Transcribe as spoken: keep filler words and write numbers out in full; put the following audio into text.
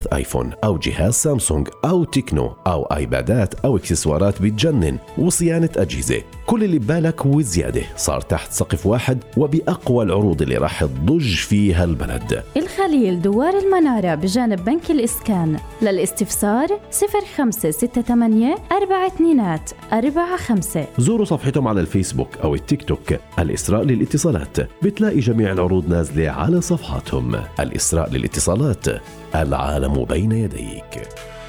آيفون أو جهاز سامسونج أو تكنو أو آيبادات أو إكسسوارات بتجنن وصيانة أجهزة. كل اللي ببالك وزيادة صار تحت سقف واحد وبأقوى العروض اللي راح تضج فيها البلد. الخليل دوار المنارة بجانب بنك الإسكان. للاستفسار صفر خمسة ستة ثمانية أربعة اثنين أربعة خمسة. زوروا صفحتهم على الفيسبوك أو التيك توك الإسراء للاتصالات، بتلاقي جميع العروض نازلة على صفحاتهم. الإسراء للاتصالات، العالم بين يديك.